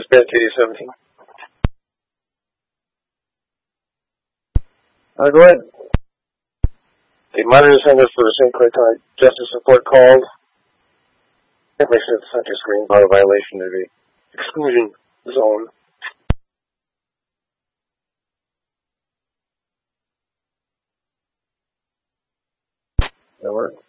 Band 217. Go ahead. The monitor center for the St. Clair County Justice Support called. Information at the center screen about a violation of the exclusion zone. That work?